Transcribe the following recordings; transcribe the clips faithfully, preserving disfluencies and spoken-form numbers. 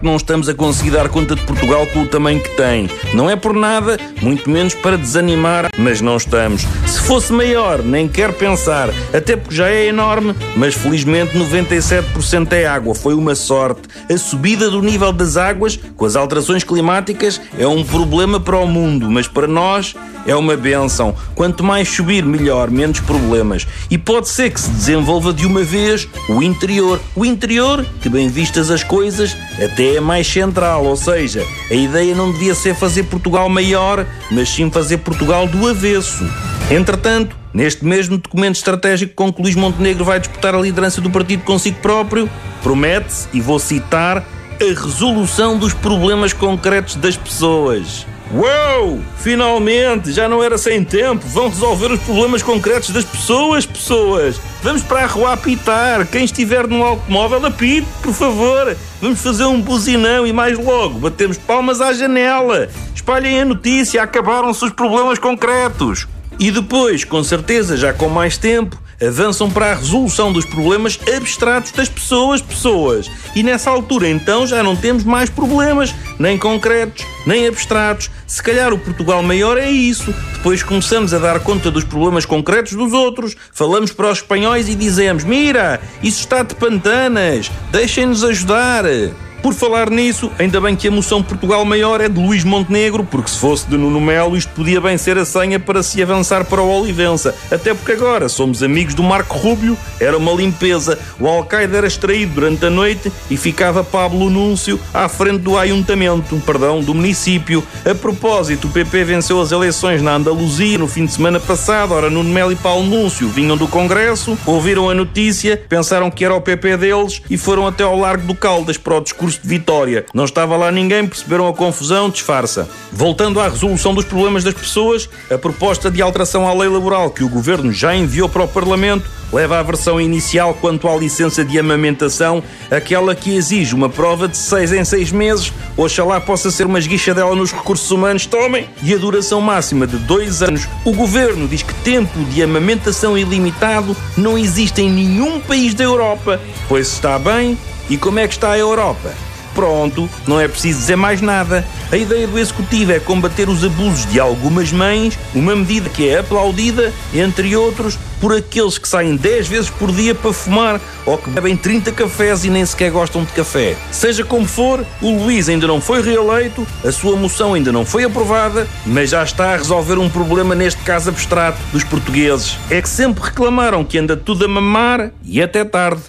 não estamos a conseguir dar conta de Portugal com o tamanho que tem. Não é por nada, muito menos para desanimar, mas não estamos. Se fosse maior, nem quero pensar, até porque já é enorme, mas felizmente noventa e sete por cento é água. Foi uma sorte. A subida do nível das águas, com as alterações climáticas, é um problema para o mundo, mas para nós é uma bênção. Quanto mais subir, melhor, menos problemas. E pode ser que se desenvolva de uma vez o interior. O interior, que bem vistas as coisas, até é mais central, ou seja, a ideia não devia ser fazer Portugal maior, mas sim fazer Portugal do avesso. Entretanto, neste mesmo documento estratégico com que Luís Montenegro vai disputar a liderança do partido consigo próprio, promete-se, e vou citar, a resolução dos problemas concretos das pessoas. Uou! Finalmente! Já não era sem tempo! Vão resolver os problemas concretos das pessoas, pessoas! Vamos para a rua apitar! Quem estiver num automóvel, apite, por favor! Vamos fazer um buzinão e mais logo batemos palmas à janela! Espalhem a notícia! Acabaram-se os problemas concretos! E depois, com certeza, já com mais tempo, avançam para a resolução dos problemas abstratos das pessoas, pessoas. E nessa altura, então, já não temos mais problemas, nem concretos, nem abstratos. Se calhar o Portugal maior é isso. Depois começamos a dar conta dos problemas concretos dos outros. Falamos para os espanhóis e dizemos: mira, isso está de pantanas, deixem-nos ajudar. Por falar nisso, ainda bem que a moção Portugal Maior é de Luís Montenegro, porque se fosse de Nuno Melo, isto podia bem ser a senha para se avançar para o Olivença. Até porque agora somos amigos do Marco Rubio, era uma limpeza. O Al-Qaeda era extraído durante a noite e ficava Pablo Núncio à frente do ayuntamento, perdão, do município. A propósito, o P P venceu as eleições na Andaluzia no fim de semana passado. Ora, Nuno Melo e Paulo Núncio vinham do Congresso, ouviram a notícia, pensaram que era o P P deles e foram até ao Largo do Caldas para o discurso de vitória. Não estava lá ninguém, perceberam a confusão, disfarça. Voltando à resolução dos problemas das pessoas, a proposta de alteração à lei laboral que o Governo já enviou para o Parlamento leva à versão inicial quanto à licença de amamentação, aquela que exige uma prova de seis em seis meses, oxalá possa ser uma esguichadela nos recursos humanos, tomem, e a duração máxima de dois anos. O Governo diz que tempo de amamentação ilimitado não existe em nenhum país da Europa. Pois está bem. E como é que está a Europa? Pronto, não é preciso dizer mais nada. A ideia do Executivo é combater os abusos de algumas mães, uma medida que é aplaudida, entre outros, por aqueles que saem dez vezes por dia para fumar ou que bebem trinta cafés e nem sequer gostam de café. Seja como for, o Luís ainda não foi reeleito, a sua moção ainda não foi aprovada, mas já está a resolver um problema, neste caso abstrato, dos portugueses. É que sempre reclamaram que anda tudo a mamar e até tarde.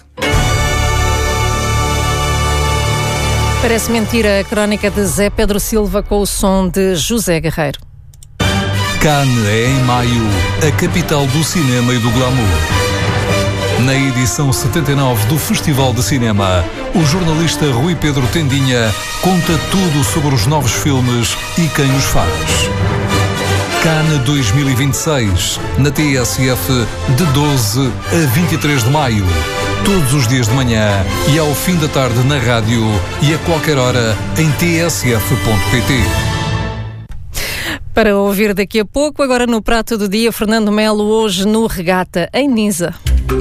Parece mentira a crónica de Zé Pedro Silva com o som de José Guerreiro. Cannes é em maio a capital do cinema e do glamour. Na edição setenta e nove do Festival de Cinema, o jornalista Rui Pedro Tendinha conta tudo sobre os novos filmes e quem os faz. Cannes dois mil e vinte e seis, na T S F, de doze a vinte e três de maio. Todos os dias de manhã e ao fim da tarde na rádio e a qualquer hora em t s f ponto p t. Para ouvir daqui a pouco, agora no Prato do Dia, Fernando Melo, hoje no Regata, em Nisa.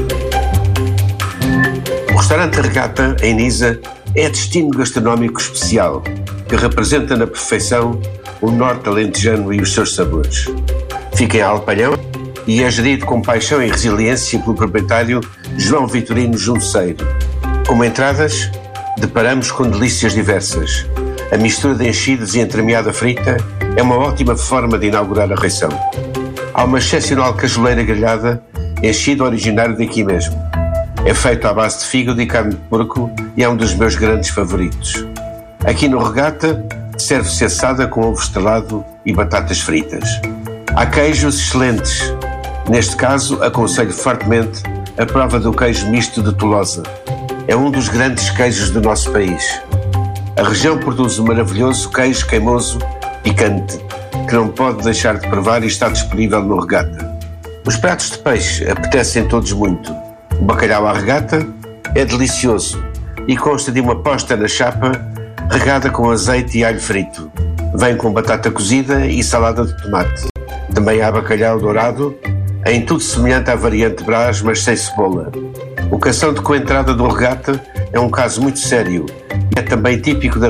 O restaurante Regata, em Nisa, é destino gastronómico especial, que representa na perfeição o norte alentejano e os seus sabores. Fica em Alpalhão e é gerido com paixão e resiliência pelo proprietário João Vitorino Junceiro. Como entradas, deparamos com delícias diversas. A mistura de enchidos e entremeada frita é uma ótima forma de inaugurar a refeição. Há uma excepcional cajuleira grelhada, enchido originário daqui mesmo. É feito à base de fígado e carne de porco e é um dos meus grandes favoritos. Aqui no Regata, serve-se assada com ovo estrelado e batatas fritas. Há queijos excelentes. Neste caso, aconselho fortemente a prova do queijo misto de Tolosa. É um dos grandes queijos do nosso país. A região produz um maravilhoso queijo queimoso picante, que não pode deixar de provar e está disponível no Regata. Os pratos de peixe apetecem todos muito. O bacalhau à regata é delicioso e consta de uma posta na chapa regada com azeite e alho frito. Vem com batata cozida e salada de tomate. Também há bacalhau dourado, em tudo semelhante à variante Brás, mas sem cebola. O cação de coentrada do Regata é um caso muito sério. É também típico da